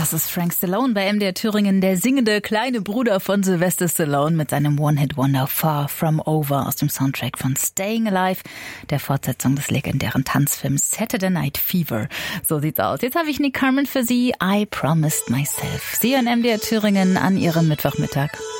Das ist Frank Stallone bei MDR Thüringen, der singende kleine Bruder von Sylvester Stallone mit seinem One-Hit-Wonder Far From Over aus dem Soundtrack von Staying Alive, der Fortsetzung des legendären Tanzfilms Saturday Night Fever. So sieht's aus. Jetzt habe ich Nick Carmen für Sie. I Promised Myself. Sie in MDR Thüringen an Ihrem Mittwochmittag.